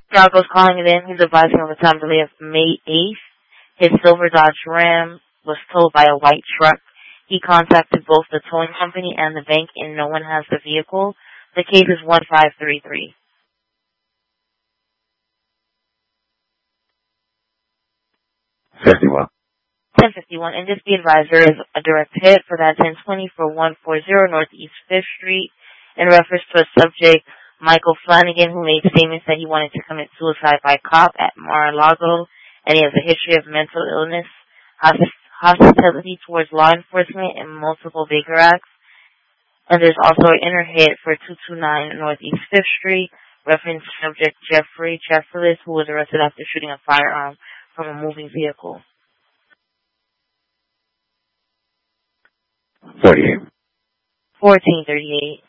Chicago's calling it in. He's advising on the time delay of May 8th. His silver Dodge Ram was towed by a white truck. He contacted both the towing company and the bank, and no one has the vehicle. The case is 1533. 51. 1051. And just be advised, there is a direct hit for that 1020 for 140 Northeast 5th Street in reference to a subject, Michael Flanagan, who made statements that he wanted to commit suicide by cop at Mar-a-Lago, and he has a history of mental illness, hostility towards law enforcement, and multiple Baker Acts. And there's also an inner hit for 229 Northeast 5th Street, reference subject Jeffrey Chefferlis, who was arrested after shooting a firearm from a moving vehicle. 48. 1438.